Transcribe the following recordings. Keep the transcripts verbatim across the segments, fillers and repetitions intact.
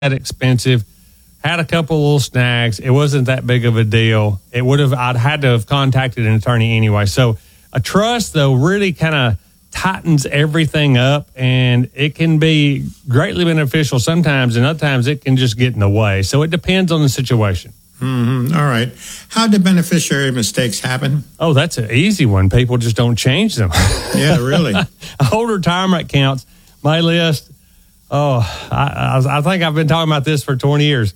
that expensive. Had a couple little snags. It wasn't that big of a deal. It would have, I'd had to have contacted an attorney anyway. So a trust, though, really kind of tightens everything up, and it can be greatly beneficial sometimes, and other times it can just get in the way. So it depends on the situation. Mm-hmm. All right. How do beneficiary mistakes happen? Oh, that's an easy one. People just don't change them. Yeah, really. Old retirement accounts, my list. Oh, I, I, I think I've been talking about this for twenty years.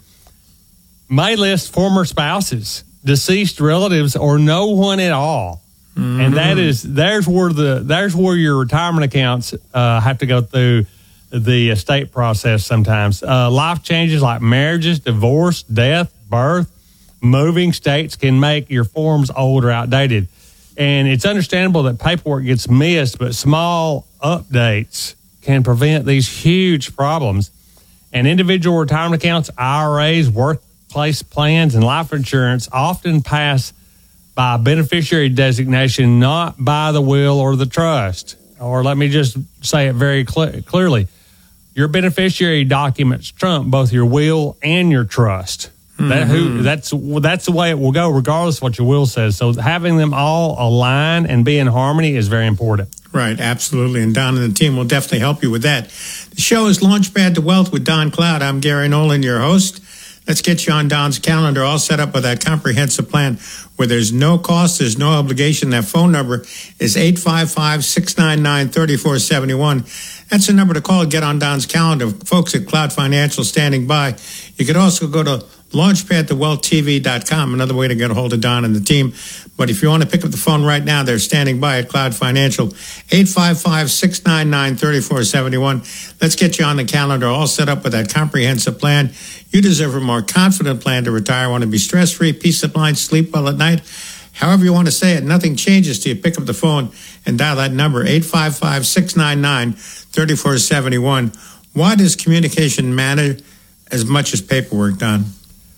May list former spouses, deceased relatives, or no one at all. Mm-hmm. And that is, there's where the, there's where your retirement accounts uh, have to go through the estate process sometimes. Uh, life changes like marriages, divorce, death, birth, moving states can make your forms old or outdated. And it's understandable that paperwork gets missed, but small updates can prevent these huge problems. And individual retirement accounts, I R As, workplace plans, and life insurance often pass by beneficiary designation, not by the will or the trust. Or let me just say it very cl- clearly. Your beneficiary documents trump both your will and your trust. Mm-hmm. That who that's that's the way it will go, regardless of what your will says. So having them all align and be in harmony is very important. Right, absolutely. And Don and the team will definitely help you with that. The show is Launchpad to Wealth with Don Cloud. I'm Gary Nolan, your host. Let's get you on Don's calendar, all set up with that comprehensive plan where there's no cost, there's no obligation. That phone number is eight five five, six nine nine, three four seven one. That's the number to call and get on Don's calendar. Folks at Cloud Financial standing by. You could also go to launchpad to wealth t v dot com, another way to get a hold of Don and the team. But if you want to pick up the phone right now, they're standing by at Cloud Financial, eight five five, six nine nine, three four seven one. Let's get you on the calendar, all set up with that comprehensive plan. You deserve a more confident plan to retire. Want to be stress-free, peace of mind, sleep well at night. However you want to say it, nothing changes till you pick up the phone and dial that number, eight five five, six nine nine, three four seven one. Why does communication matter as much as paperwork, Don?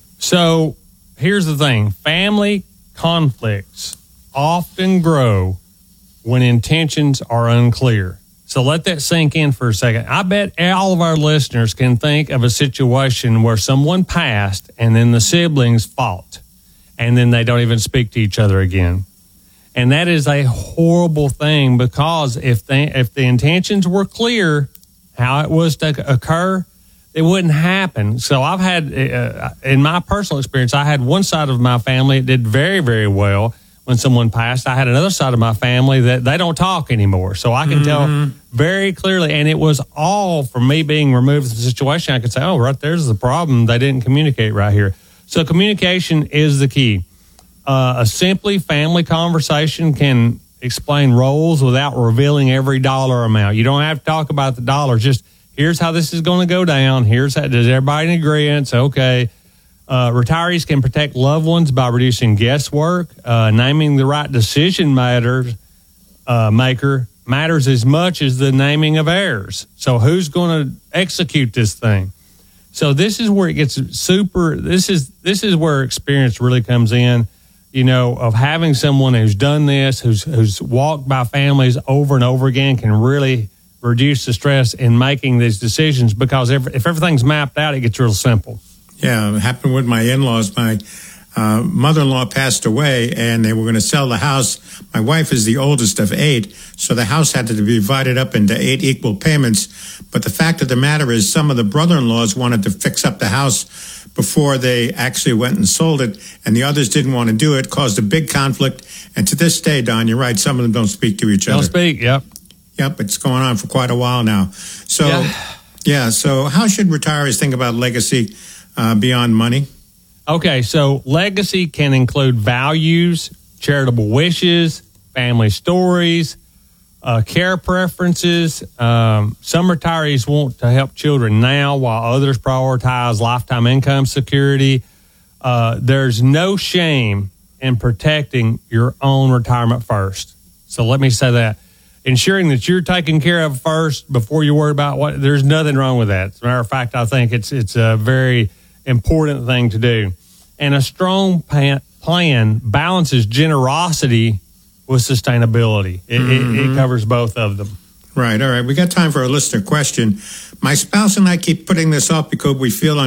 So here's the thing. Family conflicts often grow when intentions are unclear. So let that sink in for a second. I bet all of our listeners can think of a situation where someone passed and then the siblings fought and then they don't even speak to each other again. And that is a horrible thing, because if they, if the intentions were clear how it was to occur, it wouldn't happen. So I've had, uh, in my personal experience, I had one side of my family that did very, very well when someone passed. I had another side of my family that they don't talk anymore. So I can mm-hmm. tell very clearly, and it was all from me being removed from the situation. I could say, oh, right there's the problem. They didn't communicate right here. So communication is the key. Uh, a simply family conversation can explain roles without revealing every dollar amount. You don't have to talk about the dollars. Just here's how this is going to go down. Here's how, does everybody in agreement? Okay. Uh, retirees can protect loved ones by reducing guesswork. Uh, naming the right decision matters, uh, maker matters as much as the naming of heirs. So who's going to execute this thing? So this is where it gets super, this is, this is where experience really comes in, you know, of having someone who's done this, who's, who's walked by families over and over again, can really reduce the stress in making these decisions, because if, if everything's mapped out, it gets real simple. Yeah, it happened with my in-laws. My uh, mother-in-law passed away, and they were going to sell the house. My wife is the oldest of eight, so the house had to be divided up into eight equal payments. But the fact of the matter is, some of the brother-in-laws wanted to fix up the house before they actually went and sold it, and the others didn't want to do it, caused a big conflict. And to this day, Don, you're right, some of them don't speak to each don't other. Don't speak, yep. Yep, it's going on for quite a while now. So, yeah, yeah so how should retirees think about legacy uh, beyond money? Okay, so legacy can include values, charitable wishes, family stories, uh, care preferences. Um, some retirees want to help children now, while others prioritize lifetime income security. Uh, there's no shame in protecting your own retirement first. So let me say that. Ensuring that you're taken care of first before you worry about what, there's nothing wrong with that. As a matter of fact, I think it's it's a very important thing to do. And a strong plan balances generosity with sustainability. It, mm-hmm. it, it covers both of them. Right. All right. We got time for a listener question. My spouse and I keep putting this off because we feel